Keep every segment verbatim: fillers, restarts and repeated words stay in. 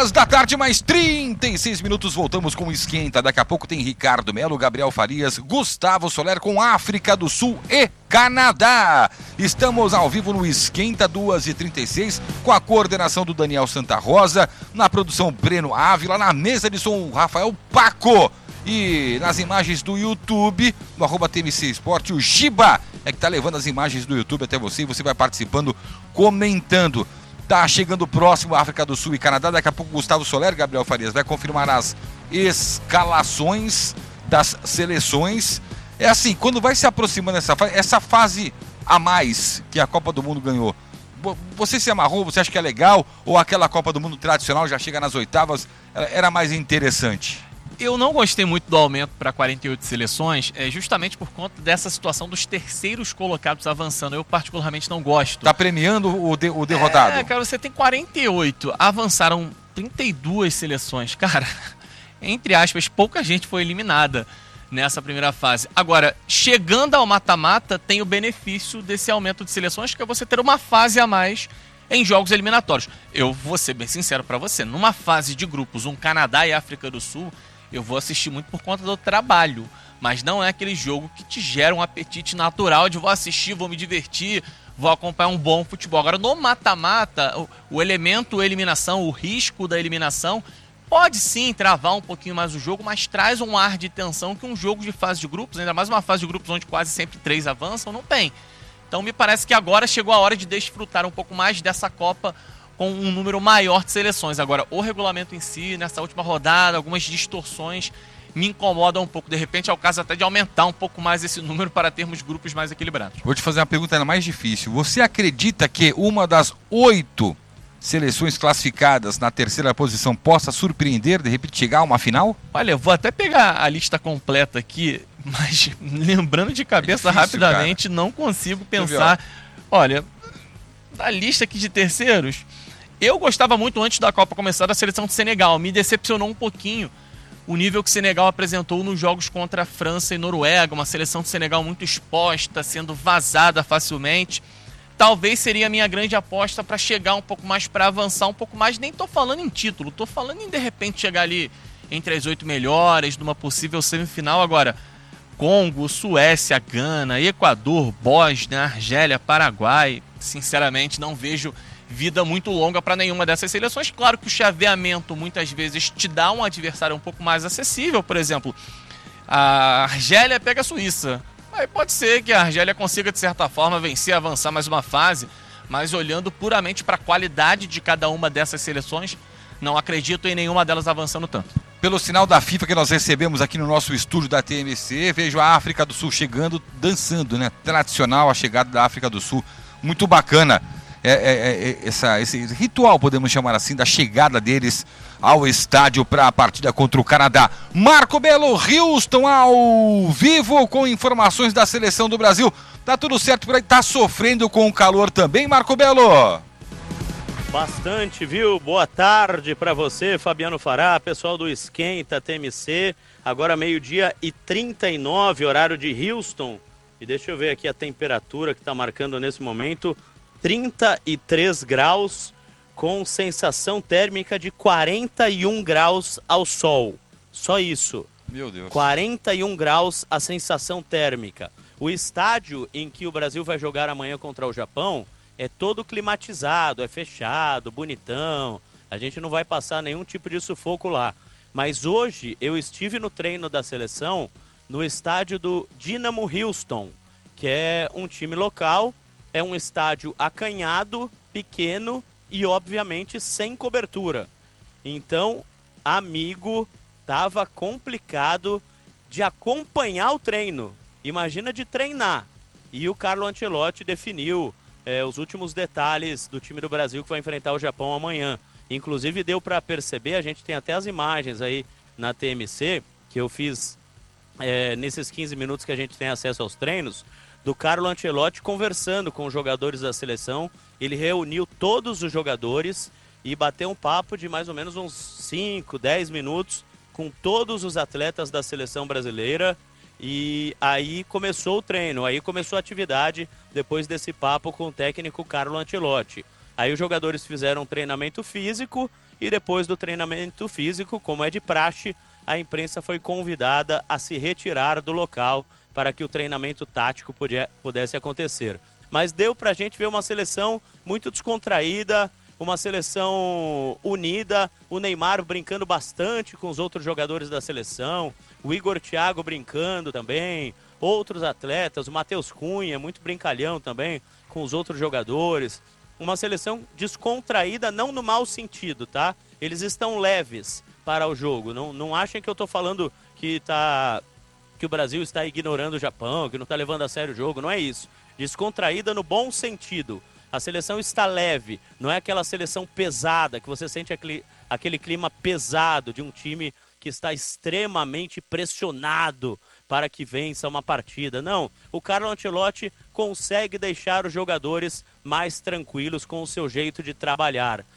horas da tarde, mais trinta e seis minutos, voltamos com o Esquenta. Daqui a pouco tem Ricardo Melo, Gabriel Farias, Gustavo Soler com África do Sul e Canadá. Estamos ao vivo no Esquenta, duas e trinta e seis, com a coordenação do Daniel Santa Rosa, na produção Breno Ávila, na mesa de som Rafael Paco. E nas imagens do YouTube, no arroba T M C Esporte, o Giba é que tá levando as imagens do YouTube até você e você vai participando, comentando. Tá chegando próximo a África do Sul e Canadá. Daqui a pouco Gustavo Soler, Gabriel Farias vai confirmar as escalações das seleções. É assim, quando vai se aproximando essa fase, essa fase a mais que a Copa do Mundo ganhou, você se amarrou? Você acha que é legal? Ou aquela Copa do Mundo tradicional já chega nas oitavas, era mais interessante? Eu não gostei muito do aumento para quarenta e oito seleções, é, justamente por conta dessa situação dos terceiros colocados avançando. Eu particularmente não gosto. Tá premiando o, de, o derrotado? É, cara, você tem quarenta e oito, avançaram trinta e duas seleções. Cara, entre aspas, pouca gente foi eliminada nessa primeira fase. Agora, chegando ao mata-mata, tem o benefício desse aumento de seleções, que é você ter uma fase a mais em jogos eliminatórios. Eu vou ser bem sincero para você, numa fase de grupos, um Canadá e África do Sul, eu vou assistir muito por conta do trabalho, mas não é aquele jogo que te gera um apetite natural de vou assistir, vou me divertir, vou acompanhar um bom futebol. Agora, no mata-mata, o, o elemento eliminação, o risco da eliminação, pode sim travar um pouquinho mais o jogo, mas traz um ar de tensão que um jogo de fase de grupos, ainda mais uma fase de grupos onde quase sempre três avançam, não tem. Então me parece que agora chegou a hora de desfrutar um pouco mais dessa Copa com um número maior de seleções. Agora, o regulamento em si, nessa última rodada, algumas distorções me incomodam um pouco. De repente, é o caso até de aumentar um pouco mais esse número para termos grupos mais equilibrados. Vou te fazer uma pergunta ainda mais difícil. Você acredita que uma das oito seleções classificadas na terceira posição possa surpreender, de repente, chegar a uma final? Olha, eu vou até pegar a lista completa aqui, mas lembrando de cabeça é difícil, rapidamente, cara. Não consigo pensar. Olha, da lista aqui de terceiros, eu gostava muito antes da Copa começar da seleção de Senegal. Me decepcionou um pouquinho o nível que o Senegal apresentou nos jogos contra a França e Noruega. Uma seleção de Senegal muito exposta, sendo vazada facilmente. Talvez seria a minha grande aposta para chegar um pouco mais, para avançar um pouco mais. Nem tô falando em título, tô falando em de repente chegar ali entre as oito melhores, numa possível semifinal. Agora, Congo, Suécia, Gana, Equador, Bósnia, Argélia, Paraguai, sinceramente não vejo vida muito longa para nenhuma dessas seleções. Claro que o chaveamento muitas vezes te dá um adversário um pouco mais acessível. Por exemplo, a Argélia pega a Suíça. Aí pode ser que a Argélia consiga, de certa forma, vencer, avançar mais uma fase, mas olhando puramente para a qualidade de cada uma dessas seleções, não acredito em nenhuma delas avançando tanto. Pelo sinal da FIFA que nós recebemos aqui no nosso estúdio da T M C, vejo a África do Sul chegando, dançando, né? Tradicional a chegada da África do Sul. Muito bacana é, é, é, essa, esse ritual, podemos chamar assim, da chegada deles ao estádio para a partida contra o Canadá. Marco Belo, Houston ao vivo com informações da seleção do Brasil. Tá tudo certo por aí? Tá sofrendo com o calor também, Marco Belo? Bastante, viu? Boa tarde para você, Fabiano Fará, pessoal do Esquenta T M C. Agora meio-dia e trinta e nove, horário de Houston. E deixa eu ver aqui a temperatura que está marcando nesse momento. trinta e três graus, com sensação térmica de quarenta e um graus ao sol. Só isso. Meu Deus. quarenta e um graus a sensação térmica. O estádio em que o Brasil vai jogar amanhã contra o Japão é todo climatizado, é fechado, bonitão. A gente não vai passar nenhum tipo de sufoco lá. Mas hoje eu estive no treino da seleção no estádio do Dynamo Houston, que é um time local, é um estádio acanhado, pequeno e obviamente sem cobertura. Então, amigo, tava complicado de acompanhar o treino. Imagina de treinar. E o Carlo Ancelotti definiu É, os últimos detalhes do time do Brasil que vai enfrentar o Japão amanhã. Inclusive deu para perceber, a gente tem até as imagens aí na T M C, que eu fiz é, nesses quinze minutos que a gente tem acesso aos treinos, do Carlo Ancelotti conversando com os jogadores da seleção. Ele reuniu todos os jogadores e bateu um papo de mais ou menos uns cinco, dez minutos com todos os atletas da seleção brasileira. E aí começou o treino, aí começou a atividade depois desse papo com o técnico Carlo Ancelotti. Aí os jogadores fizeram um treinamento físico e depois do treinamento físico, como é de praxe, a imprensa foi convidada a se retirar do local para que o treinamento tático pudesse acontecer. Mas deu para a gente ver uma seleção muito descontraída, uma seleção unida, o Neymar brincando bastante com os outros jogadores da seleção, o Igor Thiago brincando também, outros atletas, o Matheus Cunha, muito brincalhão também com os outros jogadores. Uma seleção descontraída, não no mau sentido, tá? Eles estão leves para o jogo. Não, não achem que eu estou falando que, tá, que o Brasil está ignorando o Japão, que não está levando a sério o jogo. Não é isso. Descontraída no bom sentido. A seleção está leve. Não é aquela seleção pesada, que você sente aquele, aquele clima pesado de um time que está extremamente pressionado para que vença uma partida. Não, o Carlo Ancelotti consegue deixar os jogadores mais tranquilos com o seu jeito de trabalhar.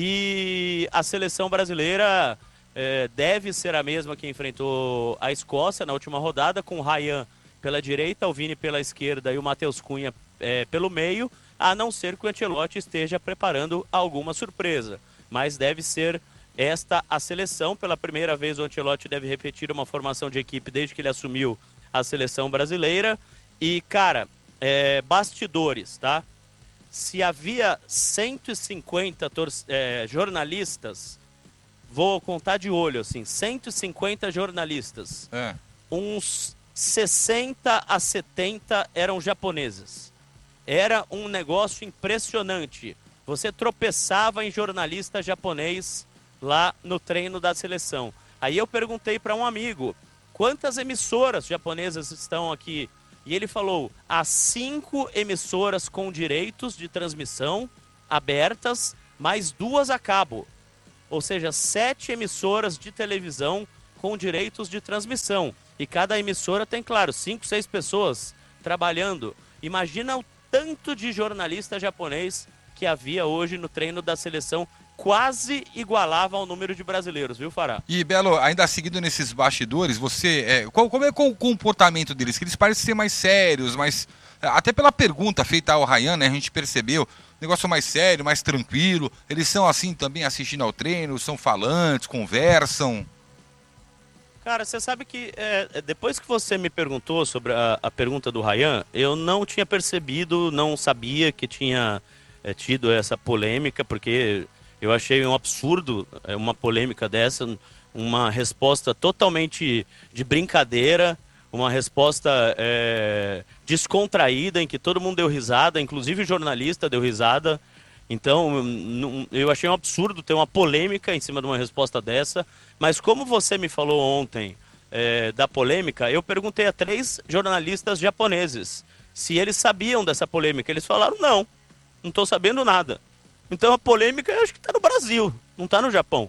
E a seleção brasileira é, deve ser a mesma que enfrentou a Escócia na última rodada, com o Ryan pela direita, o Vini pela esquerda e o Matheus Cunha é, pelo meio, a não ser que o Ancelotti esteja preparando alguma surpresa. Mas deve ser esta a seleção. Pela primeira vez o Ancelotti deve repetir uma formação de equipe desde que ele assumiu a seleção brasileira. E, cara, é, bastidores, tá? Se havia cento e cinquenta é, jornalistas, vou contar de olho, assim, cento e cinquenta jornalistas, é. uns sessenta a setenta eram japoneses. Era um negócio impressionante. Você tropeçava em jornalista japonês lá no treino da seleção. Aí eu perguntei para um amigo, quantas emissoras japonesas estão aqui? E ele falou, há cinco emissoras com direitos de transmissão abertas, mais duas a cabo. Ou seja, sete emissoras de televisão com direitos de transmissão. E cada emissora tem, claro, cinco, seis pessoas trabalhando. Imagina o tanto de jornalista japonês que havia hoje no treino da seleção, quase igualava ao número de brasileiros, viu, Fará? E, Belo, ainda seguindo nesses bastidores, você, é, qual, como é o comportamento deles? Que eles parecem ser mais sérios, mais, até pela pergunta feita ao Ryan, né, a gente percebeu, negócio mais sério, mais tranquilo, eles são assim também assistindo ao treino, são falantes, conversam... Cara, você sabe que é, depois que você me perguntou sobre a, a pergunta do Ryan, eu não tinha percebido, não sabia que tinha é, tido essa polêmica, porque eu achei um absurdo é, uma polêmica dessa, uma resposta totalmente de brincadeira, uma resposta é, descontraída, em que todo mundo deu risada, inclusive o jornalista deu risada. Então, eu achei um absurdo ter uma polêmica em cima de uma resposta dessa, mas como você me falou ontem é, da polêmica, eu perguntei a três jornalistas japoneses se eles sabiam dessa polêmica. Eles falaram, não, não estou sabendo nada. Então a polêmica eu acho que está no Brasil, não está no Japão.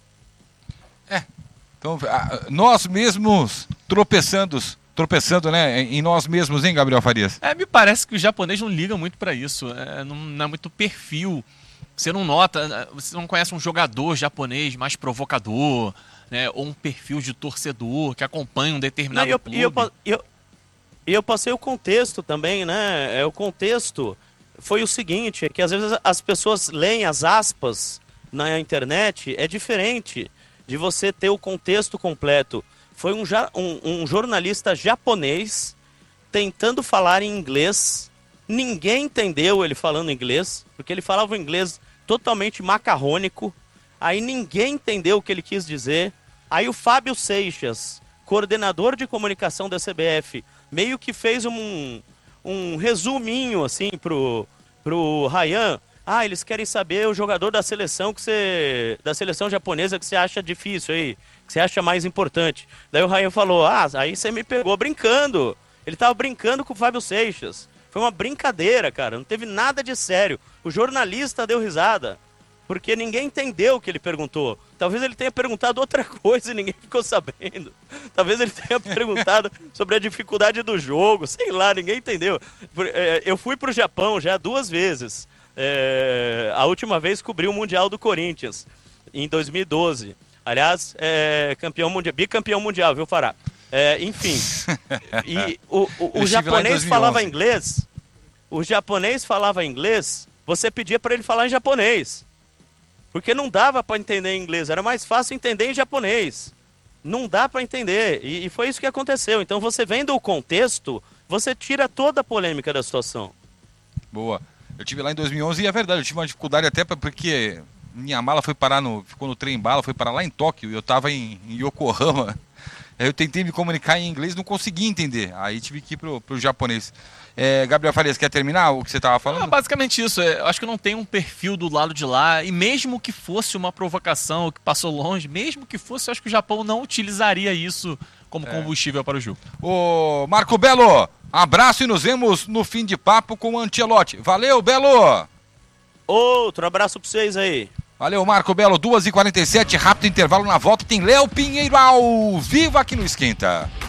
É, então nós mesmos tropeçando... Tropeçando, né, em nós mesmos, hein, Gabriel Farias? É, me parece que os japoneses não ligam muito pra isso. É, não, não é muito perfil. Você não nota, você não conhece um jogador japonês mais provocador, né, ou um perfil de torcedor que acompanha um determinado não, eu, clube. E eu, eu, eu passei o contexto também, né? É, o contexto foi o seguinte, é que às vezes as pessoas leem as aspas na internet, é diferente de você ter o contexto completo. Foi um, um, um jornalista japonês tentando falar em inglês. Ninguém entendeu ele falando inglês, porque ele falava um inglês totalmente macarrônico. Aí ninguém entendeu o que ele quis dizer. Aí o Fábio Seixas, coordenador de comunicação da C B F, meio que fez um, um resuminho assim pro, pro Ryan. Ah, eles querem saber o jogador da seleção que você, da seleção japonesa que você acha difícil aí, que você acha mais importante. Daí o Ryan falou, ah, aí você me pegou brincando. Ele tava brincando com o Fábio Seixas. Foi uma brincadeira, cara, não teve nada de sério. O jornalista deu risada, porque ninguém entendeu o que ele perguntou. Talvez ele tenha perguntado outra coisa e ninguém ficou sabendo. Talvez ele tenha perguntado sobre a dificuldade do jogo, sei lá, ninguém entendeu. Eu fui pro Japão já duas vezes. É, a última vez cobri o Mundial do Corinthians, em dois mil e doze. Aliás, é, campeão mundial, bicampeão mundial, viu, Fará? É, enfim, e o, o, o japonês falava inglês, o japonês falava inglês, você pedia para ele falar em japonês. Porque não dava para entender em inglês, era mais fácil entender em japonês. Não dá para entender, e, e foi isso que aconteceu. Então você vendo o contexto, você tira toda a polêmica da situação. Boa. Eu tive lá em dois mil e onze e é verdade, eu tive uma dificuldade até pra, porque minha mala foi parar no, ficou no trem bala, foi parar lá em Tóquio e eu tava em, em Yokohama. Aí eu tentei me comunicar em inglês, não consegui entender. Aí tive que ir pro, pro japonês. É, Gabriel Farias, quer terminar o que você estava falando? Ah, basicamente isso. Eu acho que não tem um perfil do lado de lá. E mesmo que fosse uma provocação que passou longe, mesmo que fosse, eu acho que o Japão não utilizaria isso como é. combustível para o jogo. Ô, Marco Belo, abraço e nos vemos no fim de papo com o Ancelotti. Valeu, Belo! Outro abraço para vocês aí. Valeu, Marco Belo. duas e quarenta e sete, rápido intervalo na volta. Tem Léo Pinheiro ao vivo aqui no Esquenta.